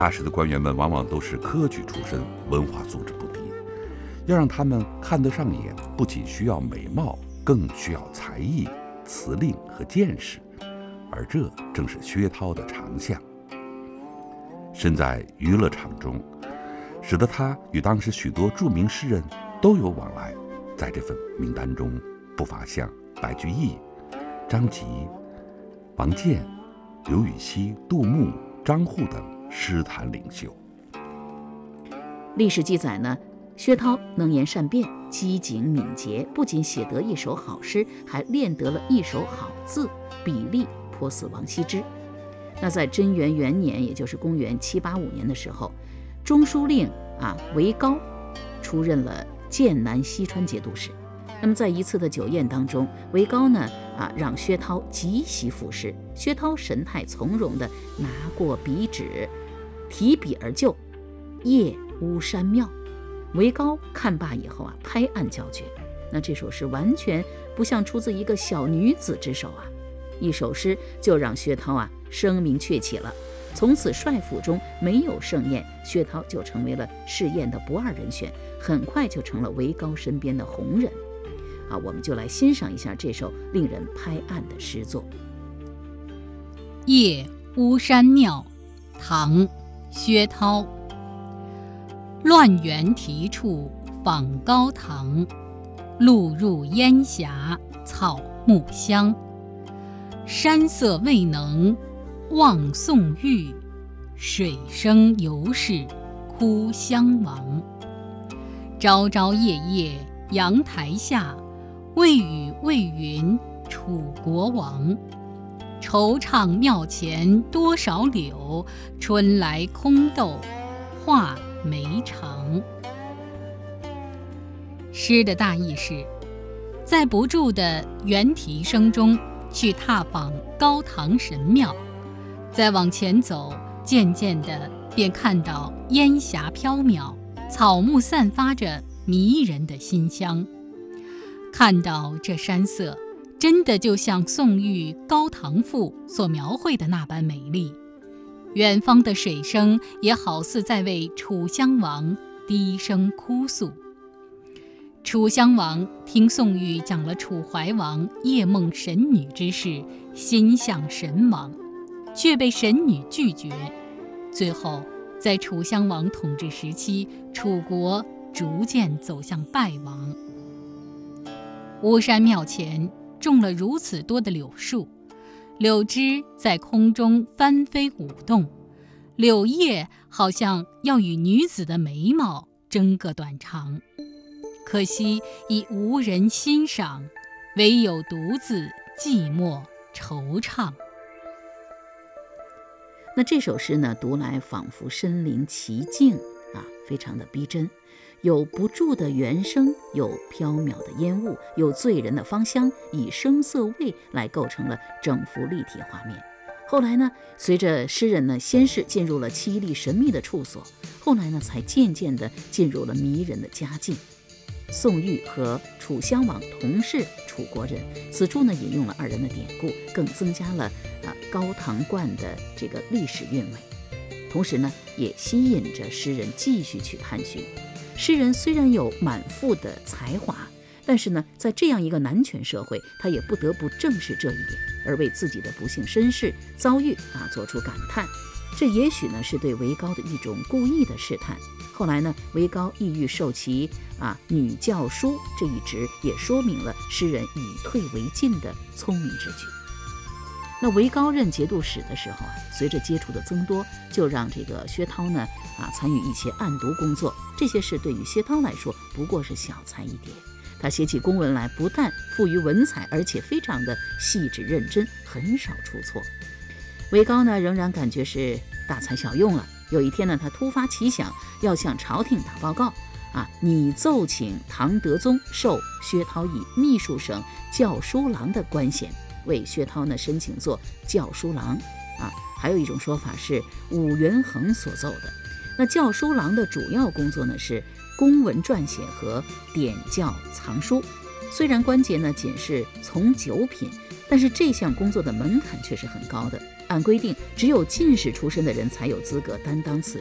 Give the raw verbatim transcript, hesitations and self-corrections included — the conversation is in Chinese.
大使的官员们往往都是科举出身，文化素质不低。要让他们看得上眼，不仅需要美貌，更需要才艺、辞令和见识，而这正是薛涛的长项。身在娱乐场中，使得他与当时许多著名诗人都有往来。在这份名单中，不乏像白居易、张籍、王建、刘禹锡、杜牧、张祜等诗坛领袖。 历史记载呢，薛涛能言善辩，机警敏捷，不仅写得一首好诗，还练得了一手好字，笔力颇似王羲之。那在贞元元年，也就是公元七八五年的时候，中书令啊韦高出任了剑南西川节度使。那么在一次的酒宴当中，韦高呢啊让薛涛即席赋诗，薛涛神态从容地拿过笔纸，提笔而就，夜巫山庙。韦高看罢以后啊，拍案叫绝。那这首诗完全不像出自一个小女子之手啊，一首诗就让薛涛啊声名鹊起了。从此帅府中没有盛宴，薛涛就成为了试宴的不二人选，很快就成了韦高身边的红人。啊，我们就来欣赏一下这首令人拍案的诗作。 夜巫山庙，唐·薛涛。乱园题处访高堂，路入烟霞草木香。山色未能望宋玉，水声犹是哭襄王。朝朝夜夜阳台下，未雨未云楚国王。惆怅庙前多少柳，春来空斗画眉长。诗的大意是，在不住的猿啼声中去踏访高堂神庙，再往前走，渐渐地便看到烟霞飘渺，草木散发着迷人的馨香。看到这山色，真的就像宋玉《高唐赋》所描绘的那般美丽。远方的水声也好似在为楚襄王低声哭诉。楚襄王听宋玉讲了楚怀王夜梦神女之事，心向神往，却被神女拒绝。最后在楚襄王统治时期，楚国逐渐走向败亡。巫山庙前种了如此多的柳树，柳枝在空中翻飞舞动，柳叶好像要与女子的眉毛争个短长，可惜已无人欣赏，唯有独自寂寞惆怅。 那这首诗呢，读来仿佛身临其境啊，非常的逼真，有不住的原声，有飘渺的烟雾，有醉人的芳香，以声色味来构成了整幅立体画面。后来呢，随着诗人呢先是进入了凄厉神秘的处所，后来呢才渐渐地进入了迷人的佳境。宋玉和楚襄王同是楚国人，此处呢引用了二人的典故，更增加了啊高唐观的这个历史韵味，同时呢也吸引着诗人继续去探寻。诗人虽然有满腹的才华，但是呢在这样一个男权社会，他也不得不正视这一点，而为自己的不幸身世遭遇啊做出感叹。这也许呢是对韦高的一种故意的试探。后来呢，韦高意欲授其啊女教书这一职，也说明了诗人以退为进的聪明之举。那韦高任节度使的时候啊，随着接触的增多，就让这个薛涛呢啊参与一些案牍工作。这些事对于薛涛来说不过是小菜一碟。他写起公文来不但富于文采，而且非常的细致认真，很少出错。韦高呢仍然感觉是大材小用了。有一天呢，他突发奇想，要向朝廷打报告啊，拟奏请唐德宗授薛涛以秘书省校书郎的官衔，为薛涛呢申请做校书郎啊。还有一种说法是武元衡所奏的。那校书郎的主要工作呢是公文撰写和点校藏书，虽然官节呢仅是从九品，但是这项工作的门槛却是很高的。 按规定，只有进士出身的人才有资格担当此